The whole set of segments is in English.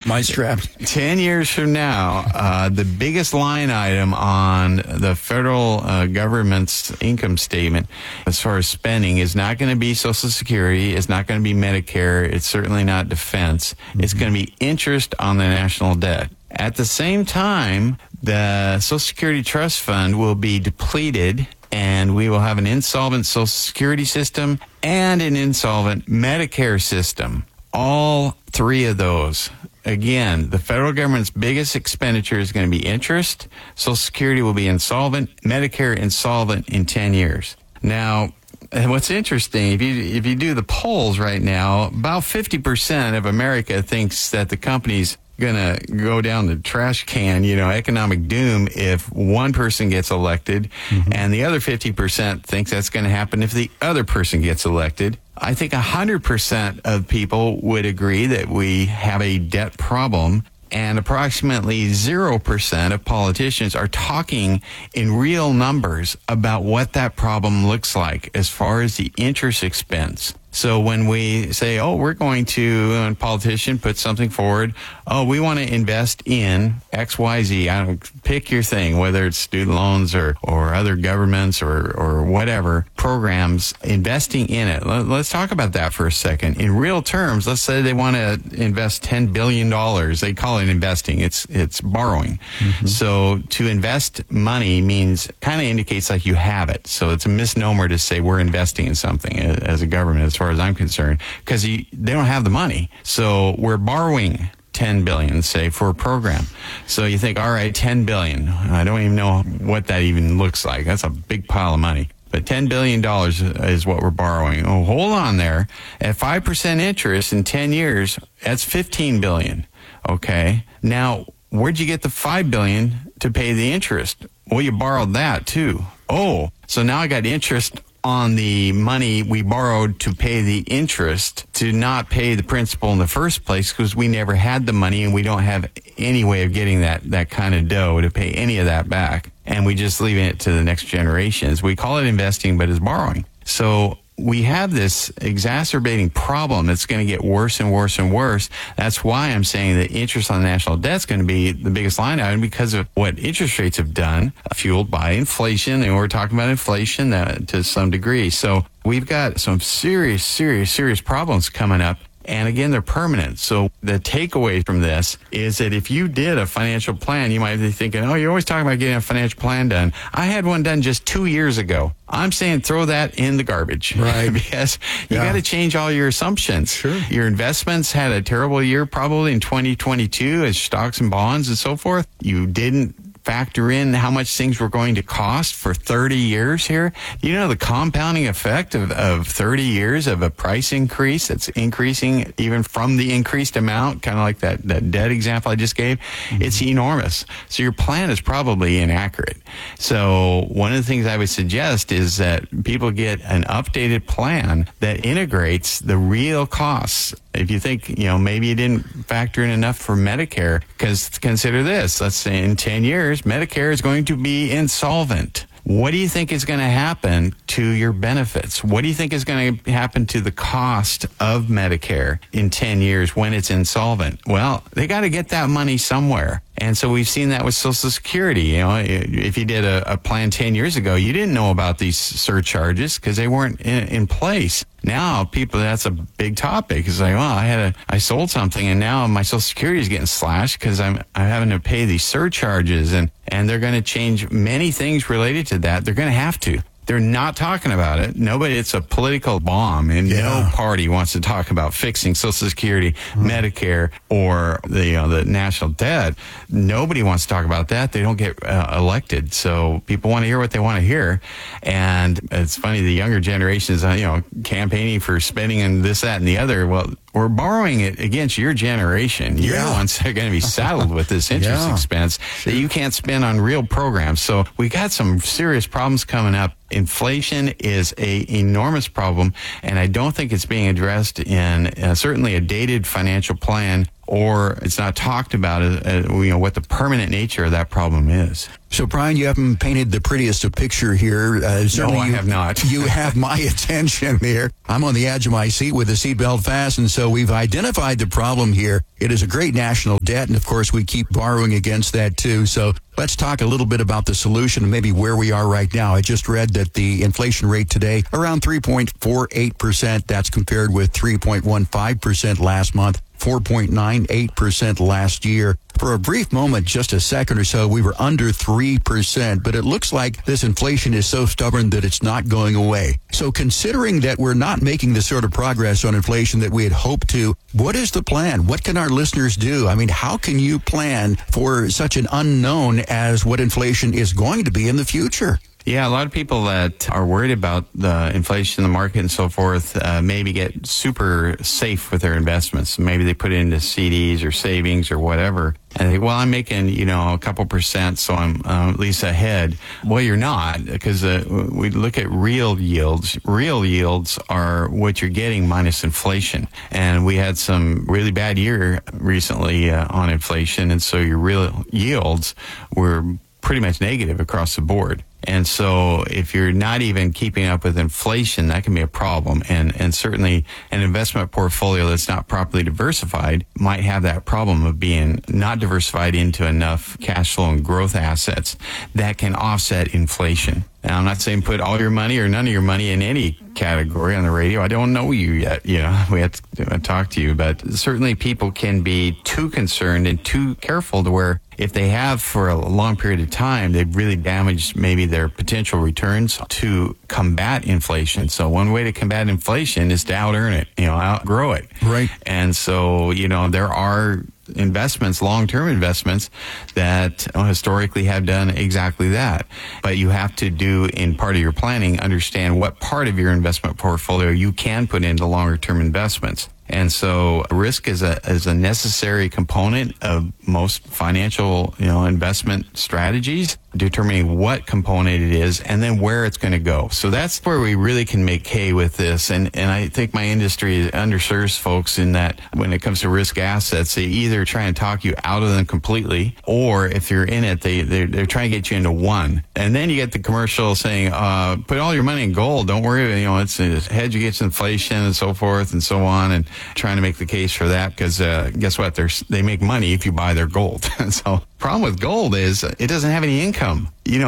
My strap. 10 years from now, the biggest line item on the federal government's income statement as far as spending is not going to be Social Security. It's not going to be Medicare. It's certainly not defense. It's going to be interest on the national debt. At the same time, the Social Security Trust Fund will be depleted, and we will have an insolvent Social Security system and an insolvent Medicare system. All three of those. Again, the federal government's biggest expenditure is going to be interest. Social Security will be insolvent. Medicare insolvent in 10 years. Now, what's interesting, if you do the polls right now, about 50% of America thinks that the company's going to go down the trash can, economic doom if one person gets elected, and the other 50% thinks that's going to happen if the other person gets elected. I think 100% of people would agree that we have a debt problem, and approximately 0% of politicians are talking in real numbers about what that problem looks like as far as the interest expense. So when we say, we're going to, a politician put something forward, we want to invest in XYZ, pick your thing, whether it's student loans or other governments or whatever, programs, investing in it. Let's talk about that for a second. In real terms, let's say they want to invest $10 billion. They call it investing. It's borrowing. So to invest money kind of indicates like you have it. So it's a misnomer to say we're investing in something as a government, as far as I'm concerned, because they don't have the money. So we're borrowing $10 billion, say, for a program. So you think, all right, $10 billion. I don't even know what that even looks like. That's a big pile of money. But $10 billion is what we're borrowing. Oh, hold on there. At 5% interest in 10 years, that's $15 billion. Okay. Now, where'd you get the $5 billion to pay the interest? Well, you borrowed that too. So now I got interest on the money we borrowed to pay the interest, to not pay the principal in the first place, because we never had the money and we don't have any way of getting that kind of dough to pay any of that back. And we just leaving it to the next generations. We call it investing, but it's borrowing. So we have this exacerbating problem that's going to get worse and worse and worse. That's why I'm saying that interest on the national debt is going to be the biggest line item, because of what interest rates have done, fueled by inflation. And we're talking about inflation to some degree. So we've got some serious, serious, serious problems coming up. And again, they're permanent. So the takeaway from this is that if you did a financial plan, you might be thinking, you're always talking about getting a financial plan done. I had one done just 2 years ago. I'm saying throw that in the garbage. Right. Because you got to change all your assumptions. Sure. Your investments had a terrible year probably in 2022 as stocks and bonds and so forth. You didn't factor in how much things were going to cost for 30 years here. You know the compounding effect of 30 years of a price increase that's increasing even from the increased amount, kind of like that debt example I just gave. It's enormous. So your plan is probably inaccurate. So one of the things I would suggest is that people get an updated plan that integrates the real costs. If you think, maybe you didn't factor in enough for Medicare, because consider this, let's say in 10 years, Medicare is going to be insolvent. What do you think is going to happen to your benefits? What do you think is going to happen to the cost of Medicare in 10 years when it's insolvent? Well, they got to get that money somewhere. And so we've seen that with Social Security. If you did a plan 10 years ago, you didn't know about these surcharges because they weren't in place. Now, that's a big topic. It's like, I sold something and now my Social Security is getting slashed because I'm having to pay these surcharges, and they're going to change many things related to that. They're going to have to. They're not talking about it. It's a political bomb, and no party wants to talk about fixing Social Security, Medicare, or the national debt. Nobody wants to talk about that. They don't get elected. So people want to hear what they want to hear. And it's funny, the younger generations, campaigning for spending and this, that, and the other. Well, we're borrowing it against your generation. You're the ones that are going to be saddled with this interest expense that you can't spend on real programs. So we got some serious problems coming up. Inflation is an enormous problem, and I don't think it's being addressed in certainly a dated financial plan or it's not talked about what the permanent nature of that problem is. So, Brian, you haven't painted the prettiest of picture here. No, I have not. You have my attention here. I'm on the edge of my seat with the seatbelt fastened, so we've identified the problem here. It is a great national debt, and of course, we keep borrowing against that too. So let's talk a little bit about the solution and maybe where we are right now. I just read that the inflation rate today, around 3.48%. That's compared with 3.15% last month. 4.98% last year. For a brief moment, just a second or so, we were under 3%, but it looks like this inflation is so stubborn that it's not going away. So considering that we're not making the sort of progress on inflation that we had hoped to, what is the plan? What can our listeners do? I mean, how can you plan for such an unknown as what inflation is going to be in the future? Yeah, a lot of people that are worried about the inflation in the market and so forth maybe get super safe with their investments. Maybe they put it into CDs or savings or whatever. And they think, well, I'm making, a couple percent, so I'm at least ahead. Well, you're not, because we look at real yields. Real yields are what you're getting minus inflation. And we had some really bad year recently on inflation, and so your real yields were pretty much negative across the board. And so if you're not even keeping up with inflation, that can be a problem. And certainly an investment portfolio that's not properly diversified might have that problem of being not diversified into enough cash flow and growth assets that can offset inflation. Now, I'm not saying put all your money or none of your money in any category on the radio. I don't know you yet. We have to talk to you. But certainly people can be too concerned and too careful to where if they have for a long period of time, they've really damaged maybe their potential returns to combat inflation. So one way to combat inflation is to out-earn it, outgrow it. Right. And so, there are investments, long-term investments that historically have done exactly that. But you have to do, in part of your planning, understand what part of your investment portfolio you can put into longer-term investments. And so risk is a necessary component of most financial, investment strategies, determining what component it is and then where it's going to go. So that's where we really can make hay with this. And I think my industry underserves folks in that when it comes to risk assets, they either try and talk you out of them completely, or if you're in it, they're trying to get you into one. And then you get the commercial saying, put all your money in gold. Don't worry, it's a hedge against inflation and so forth and so on, and trying to make the case for that because guess what? They make money if you buy their gold. So problem with gold is it doesn't have any income.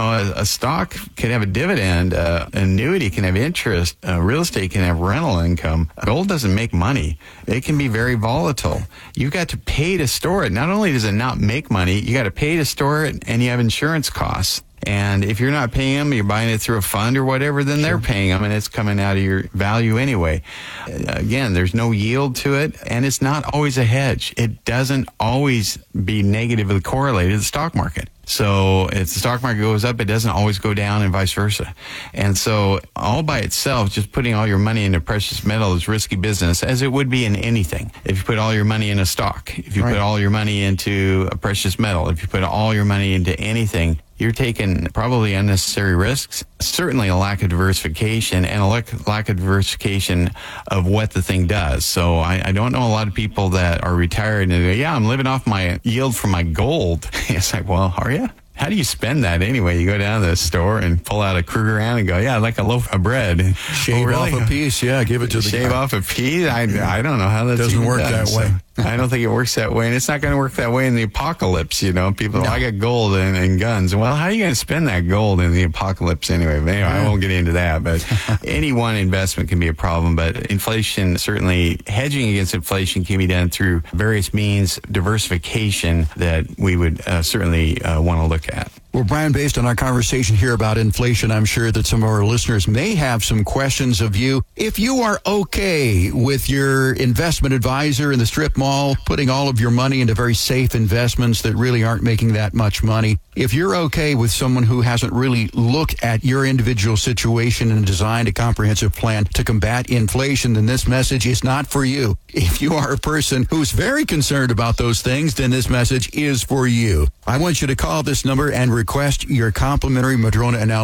A stock can have a dividend, an annuity can have interest, real estate can have rental income. Gold doesn't make money. It can be very volatile. You've got to pay to store it. Not only does it not make money, you got to pay to store it, and you have insurance costs. And if you're not paying them, you're buying it through a fund or whatever, then they're paying them, and it's coming out of your value anyway. Again, there's no yield to it, and it's not always a hedge. It doesn't always be negatively correlated to the stock market. So if the stock market goes up, it doesn't always go down, and vice versa. And so all by itself, just putting all your money into precious metal is risky business, as it would be in anything. If you put all your money in a stock, if you put all your money into a precious metal, if you put all your money into anything, you're taking probably unnecessary risks, certainly a lack of diversification, and a lack of diversification of what the thing does. So I don't know a lot of people that are retired and they go, I'm living off my yield from my gold. It's like, well, are you? How do you spend that anyway? You go down to the store and pull out a Kruger and go, I'd like a loaf of bread. Shave off a piece, give it to the guy. Shave off a piece? I don't know how that doesn't work that way. I don't think it works that way, and it's not going to work that way in the apocalypse. People, I got gold and guns. Well, how are you going to spend that gold in the apocalypse anyway? But anyway, I won't get into that. But any one investment can be a problem. But inflation, certainly hedging against inflation can be done through various means, diversification that we would certainly want to look at. Well, Brian, based on our conversation here about inflation, I'm sure that some of our listeners may have some questions of you. If you are okay with your investment advisor in the strip mall putting all of your money into very safe investments that really aren't making that much money, if you're okay with someone who hasn't really looked at your individual situation and designed a comprehensive plan to combat inflation, then this message is not for you. If you are a person who's very concerned about those things, then this message is for you. I want you to call this number and request your complimentary Madrona analysis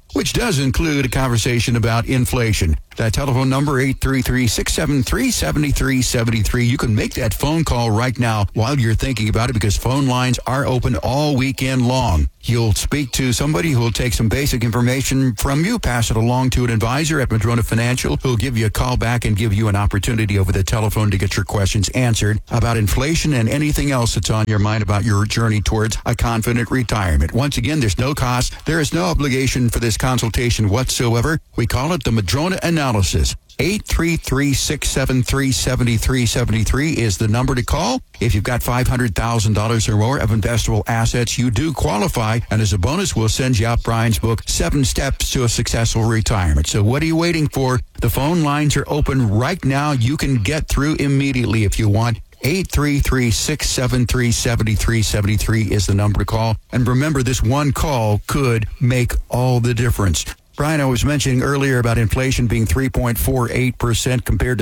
which does include a conversation about inflation. That telephone number, 833-673-7373. You can make that phone call right now while you're thinking about it, because phone lines are open all weekend long. You'll speak to somebody who will take some basic information from you, pass it along to an advisor at Madrona Financial, who'll give you a call back and give you an opportunity over the telephone to get your questions answered about inflation and anything else that's on your mind about your journey towards a confident retirement. Once again, there's no cost. There is no obligation for this consultation whatsoever. We call it the Madrona Analysis. 833-673-7373 is the number to call. If you've got $500,000 or more of investable assets, you do qualify. And as a bonus, we'll send you out Brian's book, 7 Steps to a Successful Retirement. So what are you waiting for? The phone lines are open right now. You can get through immediately if you want. 833-673-7373 is the number to call. And remember, this one call could make all the difference. Brian, I was mentioning earlier about inflation being 3.48% compared to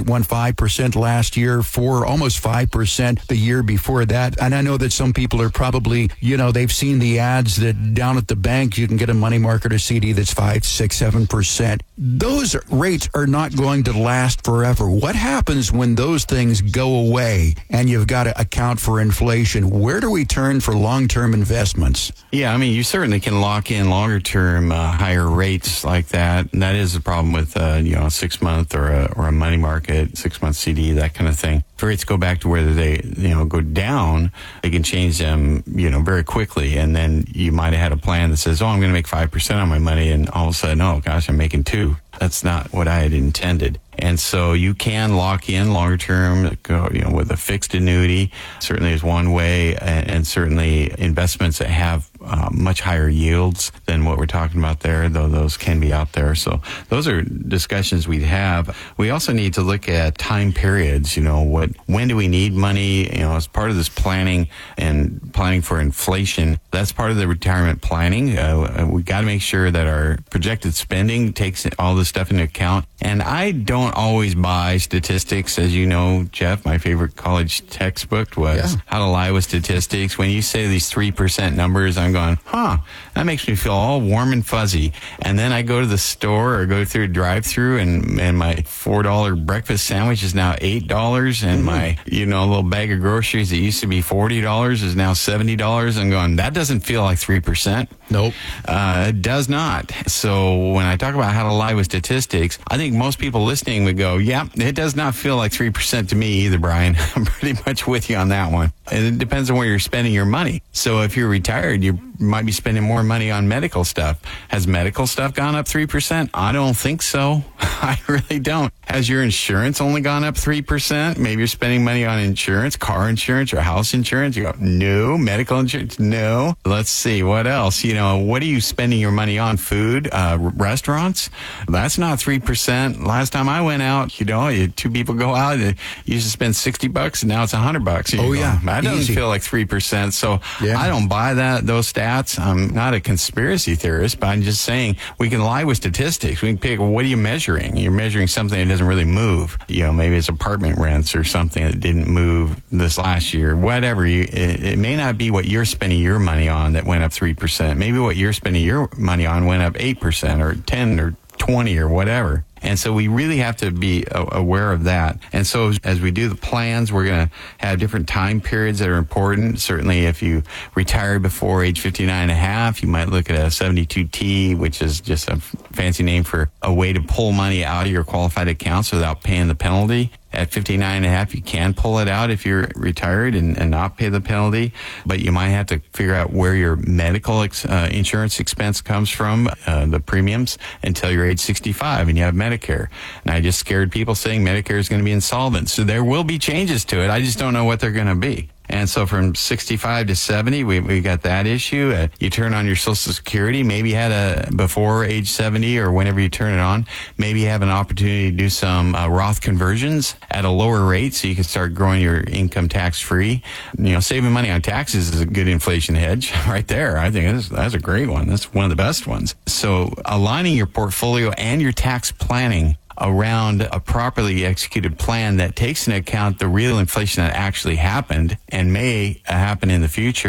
3.15% last year, almost 5% the year before that. And I know that some people are probably, they've seen the ads that down at the bank you can get a money market or CD that's 5, 6, 7%. Those rates are not going to last forever. What happens when those things go away and you've got to account for inflation? Where do we turn for long-term investments? Yeah, you certainly can lock in longer-term higher rates like that. And that is the problem with, a 6-month or a money market, 6-month CD, that kind of thing. If rates go back to where they, go down, they can change them, very quickly. And then you might have had a plan that says, I'm going to make 5% on my money. And all of a sudden, oh gosh, I'm making 2. That's not what I had intended. And so you can lock in longer term, with a fixed annuity. Certainly is one way, and certainly investments that have much higher yields than what we're talking about there, though those can be out there. So those are discussions we'd have. We also need to look at time periods. When do we need money? As part of this planning and planning for inflation, that's part of the retirement planning. We got to make sure that our projected spending takes all this stuff into account. And I don't always buy statistics. As you know, Jeff, my favorite college textbook was How to Lie with Statistics. When you say these 3% numbers, I'm going, that makes me feel all warm and fuzzy. And then I go to the store or go through a drive-through and my $4 breakfast sandwich is now $8, and my, little bag of groceries that used to be $40 is now $70. I'm going, that doesn't feel like 3%. Nope. It does not. So when I talk about how to lie with statistics, I think most people listening would go, yeah, it does not feel like 3% to me either, Brian. I'm pretty much with you on that one. And it depends on where you're spending your money. So if you're retired, you might be spending more money on medical stuff. Has medical stuff gone up 3%? I don't think so. I really don't. Has your insurance only gone up 3%? Maybe you're spending money on insurance, car insurance or house insurance. You go, no. Medical insurance, no. Let's see, what else? What are you spending your money on? Food, restaurants? That's not 3%. Last time I went out, two people go out, you used to spend $60 and now it's $100. Oh, yeah. That doesn't feel like 3%. So I don't buy those stats. I'm not a conspiracy theorist, but I'm just saying we can lie with statistics. We can pick, what are you measuring? You're measuring something that doesn't really move. Maybe it's apartment rents or something that didn't move this last year. Whatever. It may not be what you're spending your money on that went up 3%. Maybe what you're spending your money on went up 8% or 10 or 20 or whatever. And so we really have to be aware of that. And so as we do the plans, we're going to have different time periods that are important. Certainly if you retired before age 59 and a half, you might look at a 72T, which is just a fancy name for a way to pull money out of your qualified accounts without paying the penalty. At 59 and a half, you can pull it out if you're retired and not pay the penalty, but you might have to figure out where your medical insurance expense comes from, the premiums, until you're age 65 and you have Medicare. And I just scared people saying Medicare is going to be insolvent. So there will be changes to it. I just don't know what they're going to be. And so from 65 to 70, we got that issue. You turn on your Social Security. Maybe you had before age 70 or whenever you turn it on, maybe you have an opportunity to do some Roth conversions at a lower rate so you can start growing your income tax-free. Saving money on taxes is a good inflation hedge right there. I think that's a great one. That's one of the best ones. So aligning your portfolio and your tax planning around a properly executed plan that takes into account the real inflation that actually happened and may happen in the future,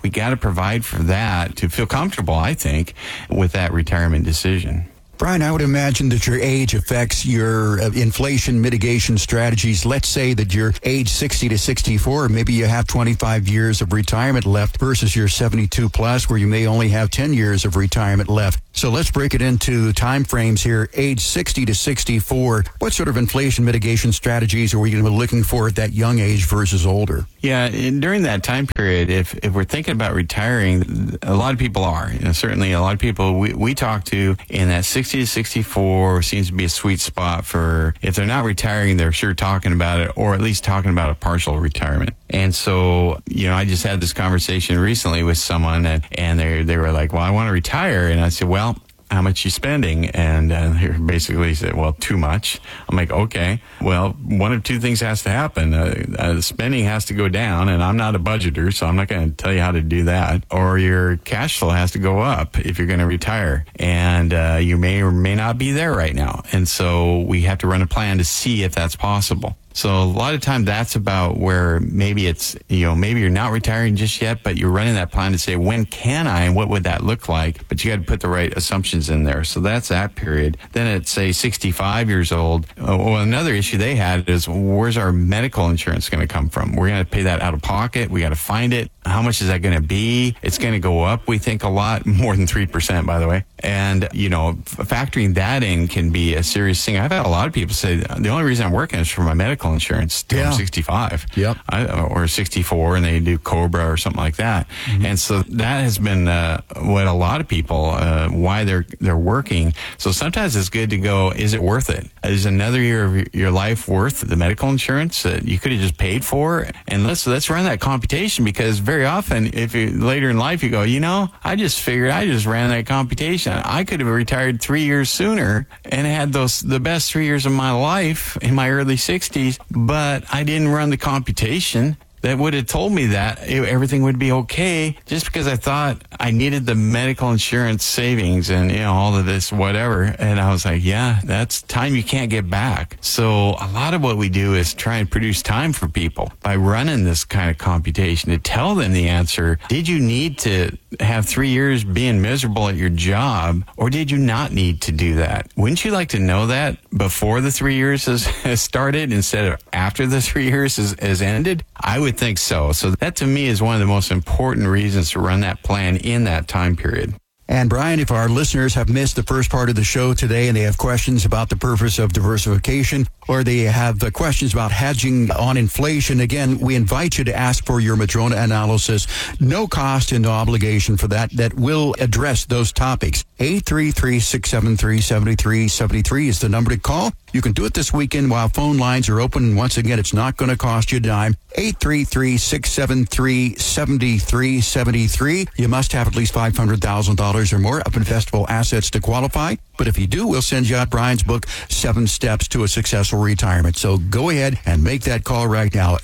We got to provide for that to feel comfortable, I think, with that retirement decision. Brian, I would imagine that your age affects your inflation mitigation strategies. Let's say that you're age 60 to 64. Maybe you have 25 years of retirement left versus your 72 plus, where you may only have 10 years of retirement left. So let's break it into time frames here. Age 60 to 64. What sort of inflation mitigation strategies are we going to be looking for at that young age versus older? Yeah, during that time period, if we're thinking about retiring, a lot of people are. Certainly a lot of people we talk to in that 60 to 64 seems to be a sweet spot for, if they're not retiring, they're sure talking about it, or at least talking about a partial retirement. And so, I just had this conversation recently with someone, and they were like, well, I want to retire. And I said, well, how much you spending? And he basically said, well, too much. I'm like, okay, well, one of two things has to happen. The spending has to go down, and I'm not a budgeter, so I'm not going to tell you how to do that. Or your cash flow has to go up if you're going to retire. And you may or may not be there right now. And so we have to run a plan to see if that's possible. So a lot of time that's about where maybe it's, maybe you're not retiring just yet, but you're running that plan to say, when can I and what would that look like? But you got to put the right assumptions in there. So that's that period. Then at, say, 65 years old, another issue they had is, where's our medical insurance going to come from? We're going to pay that out of pocket. We got to find it. How much is that going to be? It's going to go up, we think, a lot, more than 3%, by the way. And, factoring that in can be a serious thing. I've had a lot of people say, the only reason I'm working is for my medical insurance till I'm 65. Yep. Or 64, and they do COBRA or something like that. Mm-hmm. And so that has been what a lot of people, why they're working. So sometimes it's good to go, is it worth it? Is another year of your life worth the medical insurance that you could have just paid for? And let's run that computation, because very often, if you later in life you go, I just ran that computation. I could have retired 3 years sooner and had the best 3 years of my life in my early 60s, but I didn't run the computation that would have told me that everything would be okay, just because I thought I needed the medical insurance savings and, all of this, whatever. And I was like, yeah, that's time you can't get back. So a lot of what we do is try and produce time for people by running this kind of computation to tell them the answer. Did you need to have 3 years being miserable at your job, or did you not need to do that? Wouldn't you like to know that before the 3 years has started instead of after the 3 years has ended? I would think so. So that to me is one of the most important reasons to run that plan in that time period. And Brian, if our listeners have missed the first part of the show today and they have questions about the purpose of diversification, or they have questions about hedging on inflation, again, we invite you to ask for your Madrona analysis. No cost and no obligation for that will address those topics. 833-673-7373 is the number to call. You can do it this weekend while phone lines are open. Once again, it's not going to cost you a dime. 833-673-7373. You must have at least $500,000 or more of investable assets to qualify. But if you do, we'll send you out Brian's book, 7 Steps to a Successful Retirement. So go ahead and make that call right now,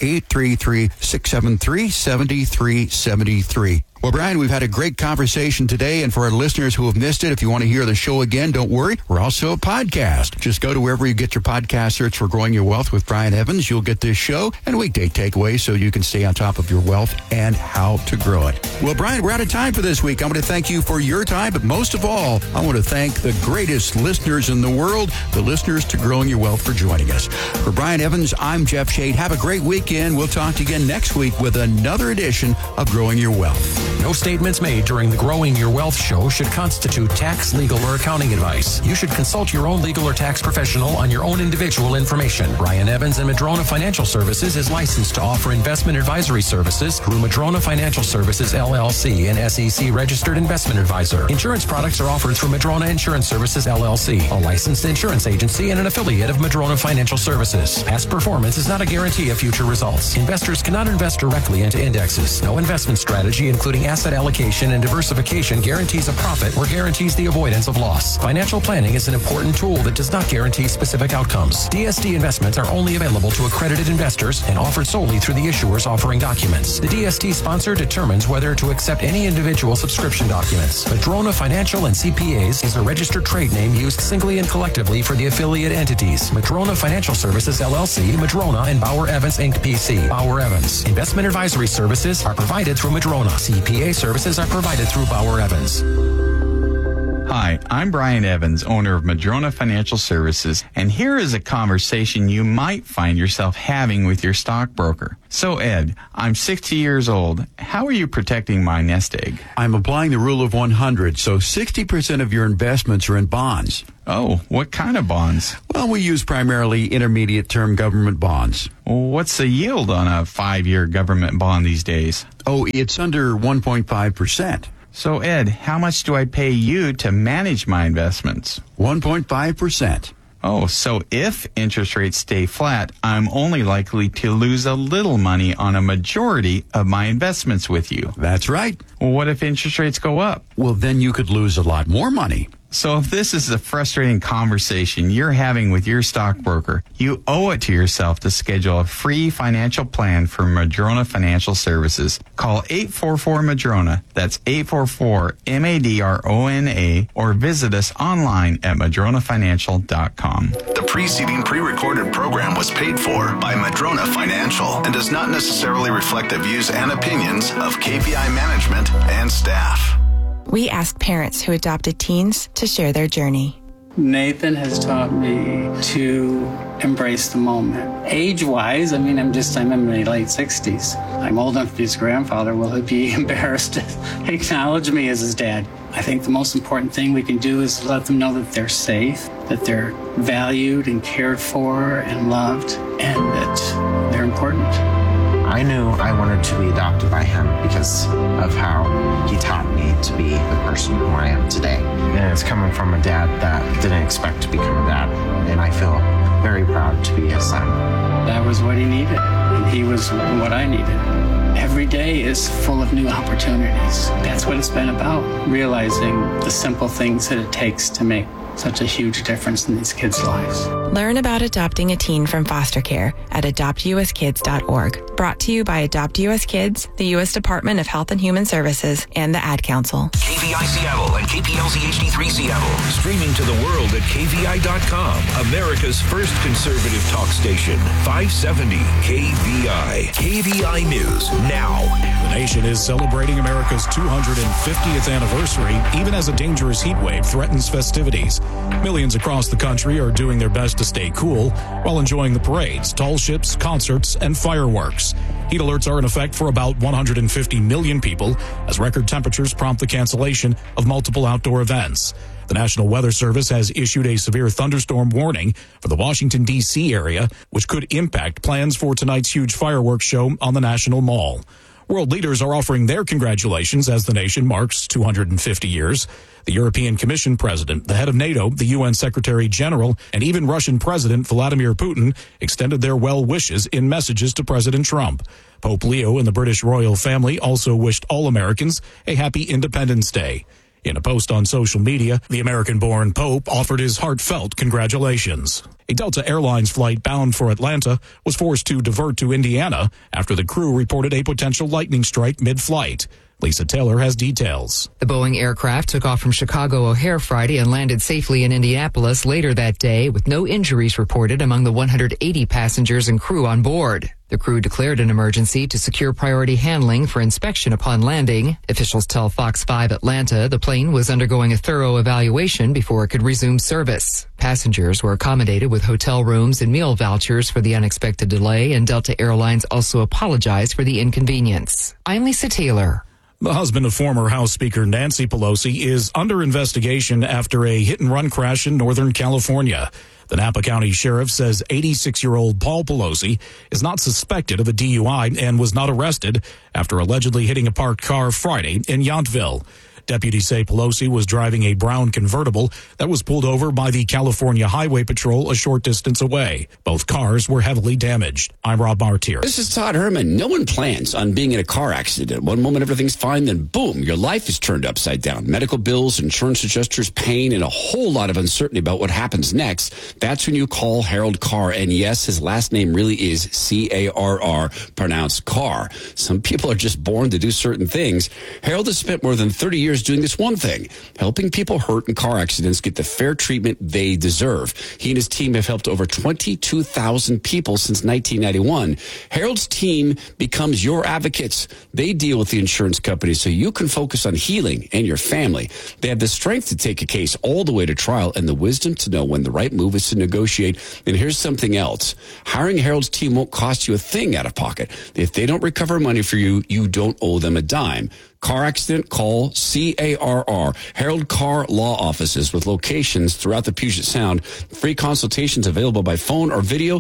833-673-7373. Well, Brian, we've had a great conversation today, and for our listeners who have missed it, if you want to hear the show again, don't worry. We're also a podcast. Just go to wherever you get your podcast, search for Growing Your Wealth with Brian Evans. You'll get this show and weekday takeaways so you can stay on top of your wealth and how to grow it. Well, Brian, we're out of time for this week. I want to thank you for your time, but most of all, I want to thank the greatest listeners in the world, the listeners to Growing Your Wealth, for joining us. For Brian Evans, I'm Jeff Shade. Have a great weekend. We'll talk to you again next week with another edition of Growing Your Wealth. No statements made during the Growing Your Wealth show should constitute tax, legal, or accounting advice. You should consult your own legal or tax professional on your own individual information. Brian Evans and Madrona Financial Services is licensed to offer investment advisory services through Madrona Financial Services, LLC, an SEC-registered investment advisor. Insurance products are offered through Madrona Insurance Services, LLC, a licensed insurance agency and an affiliate of Madrona Financial Services. Past performance is not a guarantee of future results. Investors cannot invest directly into indexes. No investment strategy, including asset allocation and diversification, guarantees a profit or guarantees the avoidance of loss. Financial planning is an important tool that does not guarantee specific outcomes. DST investments are only available to accredited investors and offered solely through the issuers offering documents. The DST sponsor determines whether to accept any individual subscription documents. Madrona Financial and CPAs is a registered trade name used singly and collectively for the affiliate entities. Madrona Financial Services, LLC, Madrona, and Bauer Evans, Inc., PC. Bauer Evans. Investment advisory services are provided through Madrona, CPA. CPA services are provided through Bauer Evans. Hi, I'm Brian Evans, owner of Madrona Financial Services, and here is a conversation you might find yourself having with your stockbroker. So, Ed, I'm 60 years old. How are you protecting my nest egg? I'm applying the rule of 100, so 60% of your investments are in bonds. Oh, what kind of bonds? Well, we use primarily intermediate-term government bonds. What's the yield on a 5-year government bond these days? Oh, it's under 1.5%. So, Ed, how much do I pay you to manage my investments? 1.5%. Oh, so if interest rates stay flat, I'm only likely to lose a little money on a majority of my investments with you. That's right. Well, what if interest rates go up? Well, then you could lose a lot more money. So if this is a frustrating conversation you're having with your stockbroker, you owe it to yourself to schedule a free financial plan for Madrona Financial Services. Call 844-MADRONA. That's 844-MADRONA, or visit us online at madronafinancial.com. The preceding pre-recorded program was paid for by Madrona Financial and does not necessarily reflect the views and opinions of KVI management and staff. We ask parents who adopted teens to share their journey. Nathan has taught me to embrace the moment. Age-wise, I'm in my late 60s. I'm old enough to be his grandfather. Will he be embarrassed to acknowledge me as his dad? I think the most important thing we can do is let them know that they're safe, that they're valued and cared for and loved, and that they're important. I knew I wanted to be adopted by him because of how he taught me to be the person who I am today. And it's coming from a dad that didn't expect to become a dad. And I feel very proud to be his son. That was what he needed, and he was what I needed. Every day is full of new opportunities. That's what it's been about, realizing the simple things that it takes to make such a huge difference in these kids' lives. Learn about adopting a teen from foster care at adoptuskids.org. Brought to you by Adopt US Kids, the U.S. Department of Health and Human Services, and the Ad Council. KVI Seattle and KPLZ HD3 Seattle. Streaming to the world at KVI.com. America's first conservative talk station. 570 KVI. KVI News now. The nation is celebrating America's 250th anniversary, even as a dangerous heat wave threatens festivities. Millions across the country are doing their best to stay cool while enjoying the parades, tall ships, concerts, and fireworks. Heat alerts are in effect for about 150 million people as record temperatures prompt the cancellation of multiple outdoor events. The National Weather Service has issued a severe thunderstorm warning for the Washington, D.C. area, which could impact plans for tonight's huge fireworks show on the National Mall. World leaders are offering their congratulations as the nation marks 250 years. The European Commission president, the head of NATO, the UN Secretary General, and even Russian President Vladimir Putin extended their well wishes in messages to President Trump. Pope Leo and the British royal family also wished all Americans a happy Independence Day. In a post on social media, the American-born Pope offered his heartfelt congratulations. A Delta Airlines flight bound for Atlanta was forced to divert to Indiana after the crew reported a potential lightning strike mid-flight. Lisa Taylor has details. The Boeing aircraft took off from Chicago O'Hare Friday and landed safely in Indianapolis later that day, with no injuries reported among the 180 passengers and crew on board. The crew declared an emergency to secure priority handling for inspection upon landing. Officials tell Fox 5 Atlanta the plane was undergoing a thorough evaluation before it could resume service. Passengers were accommodated with hotel rooms and meal vouchers for the unexpected delay, and Delta Airlines also apologized for the inconvenience. I'm Lisa Taylor. The husband of former House Speaker Nancy Pelosi is under investigation after a hit-and-run crash in Northern California. The Napa County Sheriff says 86-year-old Paul Pelosi is not suspected of a DUI and was not arrested after allegedly hitting a parked car Friday in Yountville. Deputies say Pelosi was driving a brown convertible that was pulled over by the California Highway Patrol a short distance away. Both cars were heavily damaged. I'm Rob Martier. This is Todd Herman. No one plans on being in a car accident. One moment everything's fine, then boom, your life is turned upside down. Medical bills, insurance adjusters, pain, and a whole lot of uncertainty about what happens next. That's when you call Harold Carr. And yes, his last name really is C-A-R-R, pronounced Carr. Some people are just born to do certain things. Harold has spent more than 30 years years doing this one thing, helping people hurt in car accidents get the fair treatment they deserve. He and his team have helped over 22,000 people since 1991. Harold's team becomes your advocates. They deal with the insurance companies so you can focus on healing and your family. They have the strength to take a case all the way to trial and the wisdom to know when the right move is to negotiate. And here's something else. Hiring Harold's team won't cost you a thing out of pocket. If they don't recover money for you, you don't owe them a dime. Car accident, call CARR, Harold Car Law Offices with locations throughout the Puget Sound. Free consultations available by phone or video,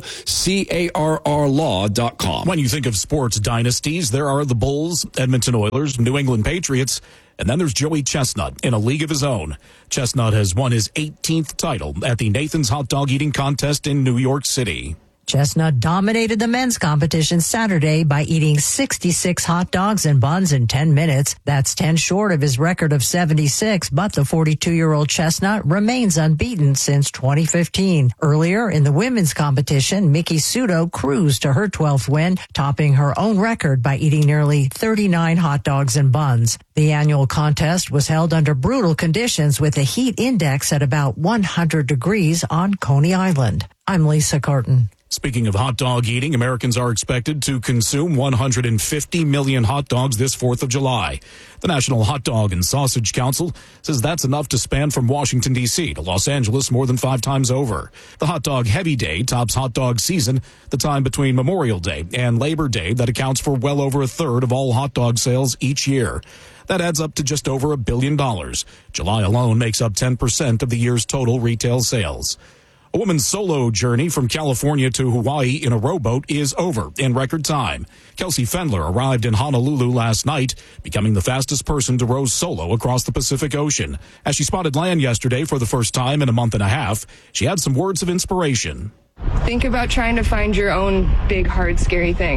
CARRlaw.com. When you think of sports dynasties, there are the Bulls, Edmonton Oilers, New England Patriots, and then there's Joey Chestnut in a league of his own. Chestnut has won his 18th title at the Nathan's Hot Dog Eating Contest in New York City. Chestnut dominated the men's competition Saturday by eating 66 hot dogs and buns in 10 minutes. That's 10 short of his record of 76, but the 42-year-old Chestnut remains unbeaten since 2015. Earlier in the women's competition, Miki Sudo cruised to her 12th win, topping her own record by eating nearly 39 hot dogs and buns. The annual contest was held under brutal conditions with a heat index at about 100 degrees on Coney Island. I'm Lisa Carton. Speaking of hot dog eating, Americans are expected to consume 150 million hot dogs this 4th of July. The National Hot Dog and Sausage Council says that's enough to span from Washington, D.C. to Los Angeles more than 5 times over. The Hot Dog Heavy Day tops hot dog season, the time between Memorial Day and Labor Day that accounts for well over a third of all hot dog sales each year. That adds up to just over $1 billion. July alone makes up 10% of the year's total retail sales. A woman's solo journey from California to Hawaii in a rowboat is over in record time. Kelsey Fendler arrived in Honolulu last night, becoming the fastest person to row solo across the Pacific Ocean. As she spotted land yesterday for the first time in a month and a half, she had some words of inspiration. Think about trying to find your own big, hard, scary thing.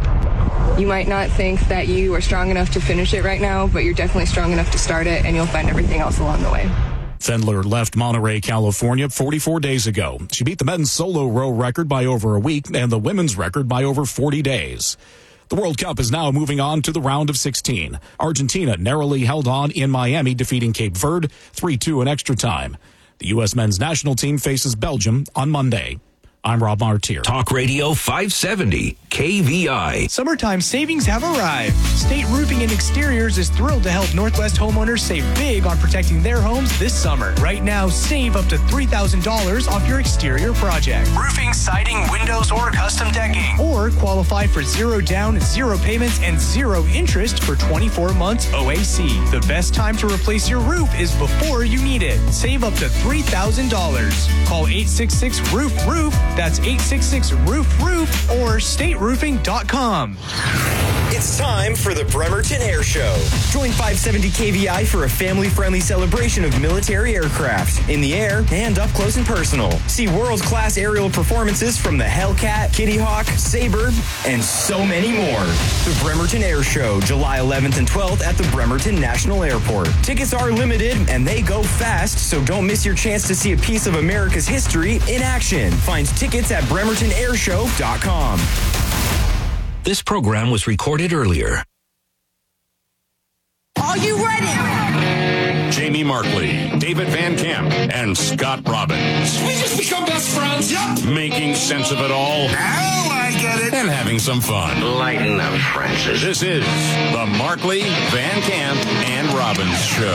You might not think that you are strong enough to finish it right now, but you're definitely strong enough to start it, and you'll find everything else along the way. Fendler left Monterey, California 44 days ago. She beat the men's solo row record by over a week and the women's record by over 40 days. The World Cup is now moving on to the round of 16. Argentina narrowly held on in Miami, defeating Cape Verde 3-2 in extra time. The U.S. men's national team faces Belgium on Monday. I'm Rob Martier. Talk Radio 570, KVI. Summertime savings have arrived. State Roofing and Exteriors is thrilled to help Northwest homeowners save big on protecting their homes this summer. Right now, save up to $3,000 off your exterior project. Roofing, siding, windows, or custom decking. Or qualify for 0 down, 0 payments, and 0 interest for 24 months OAC. The best time to replace your roof is before you need it. Save up to $3,000. Call 866-ROOF-ROOF. That's 866-ROOF-ROOF or stateroofing.com. It's time for the Bremerton Air Show. Join 570 KVI for a family-friendly celebration of military aircraft in the air and up close and personal. See world-class aerial performances from the Hellcat, Kitty Hawk, Sabre, and so many more. The Bremerton Air Show, July 11th and 12th at the Bremerton National Airport. Tickets are limited and they go fast, so don't miss your chance to see a piece of America's history in action. Find tickets at bremertonairshow.com. This program was recorded earlier. Are you ready? Jamie Markley, David Van Camp, and Scott Robbins. We just become best friends. Yep. Making sense of it all. Now I get it. And having some fun. Lighten up, Francis. This is the Markley, Van Camp, and Robbins Show.